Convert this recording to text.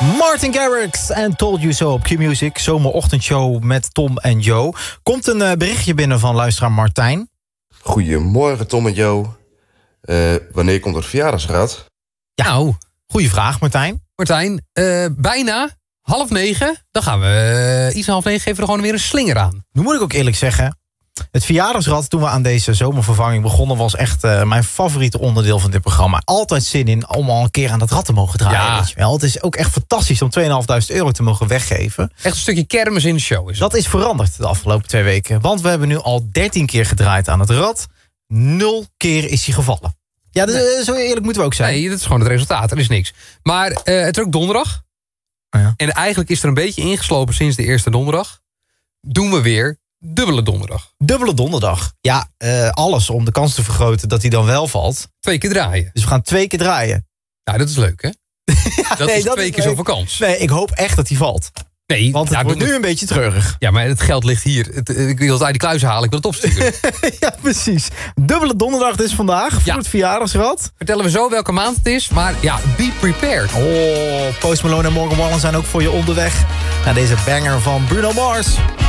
Martin Garrix en Told You So op Q-Music. Zomerochtendshow met Tom en Jo. Komt een berichtje binnen van luisteraar Martijn. Goedemorgen Tom en Jo. Wanneer komt het verjaardagsrad? Ja, nou, goeie vraag Martijn. Martijn, bijna 8:30. Dan gaan we iets na 8:30 geven we er gewoon weer een slinger aan. Nu moet ik ook eerlijk zeggen, het verjaardagsrad toen we aan deze zomervervanging begonnen was echt mijn favoriete onderdeel van dit programma. Altijd zin in om al een keer aan dat rad te mogen draaien. Ja. Weet je wel. Het is ook echt fantastisch om €2.500 te mogen weggeven. Echt een stukje kermis in de show is het. Dat is veranderd de afgelopen 2 weken. Want we hebben nu al 13 keer gedraaid aan het rad. 0 keer is hij gevallen. Ja, dus, zo eerlijk moeten we ook zijn. Nee, dat is gewoon het resultaat. Er is niks. Maar het is ook donderdag. Oh ja. En eigenlijk is er een beetje ingeslopen sinds de eerste donderdag. Doen we weer dubbele donderdag. Dubbele donderdag. Ja, alles om de kans te vergroten dat hij dan wel valt. 2 keer draaien. Dus we gaan 2 keer draaien. Nou, dat is leuk, hè? Dat is 2 keer zoveel kans. Nee, ik hoop echt dat hij valt. Nee, Want het wordt nu een beetje treurig. Ja, maar het geld ligt hier. Ik wil het uit die kluizen halen, ik wil het opsturen. Ja, precies. Dubbele donderdag dus vandaag voor Ja. het verjaardagsrad. Vertellen we zo welke maand het is. Maar ja, be prepared. Oh, Post Malone en Morgan Wallen zijn ook voor je onderweg naar deze banger van Bruno Mars.